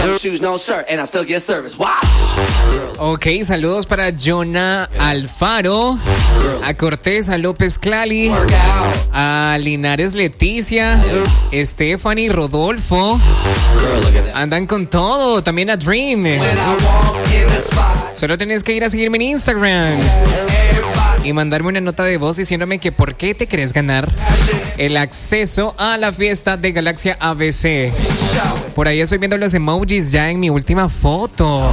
Ok, saludos para Jonah Alfaro, a Cortés, a López Clali, a Linares Leticia, Stephanie, Rodolfo. Andan con todo, también a Dream. Solo tenés que ir a seguirme en Instagram y mandarme una nota de voz diciéndome que por qué te querés ganar el acceso a la fiesta de Galaxia ABC. Por ahí estoy viendo los emojis ya en mi última foto.